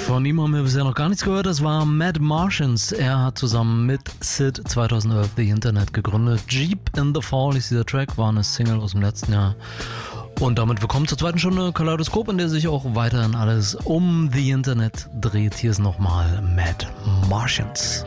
Von ihm haben wir bisher noch gar nichts gehört. Das war Mad Martians. Er hat zusammen mit Sid 2011 The Internet gegründet. Jeep in the Fall ist dieser Track, war eine Single aus dem letzten Jahr. Und damit willkommen zur zweiten Stunde Kaleidoskop, in der sich auch weiterhin alles um The Internet dreht. Hier ist nochmal Mad Martians.